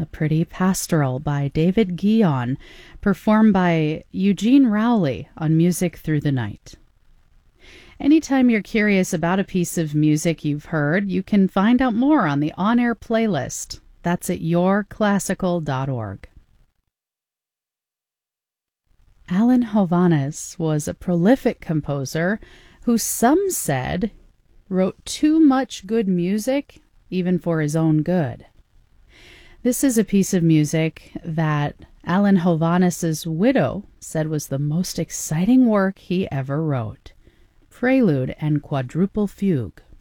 a pretty pastoral by David Guion, performed by Eugene Rowley on Music Through the Night. Anytime you're curious about a piece of music you've heard, you can find out more on the on-air playlist. That's at yourclassical.org. Alan Hovhaness was a prolific composer who some said wrote too much good music, even for his own good. This is a piece of music that Alan Hovhaness's widow said was the most exciting work he ever wrote. Prelude and Quadruple Fugue.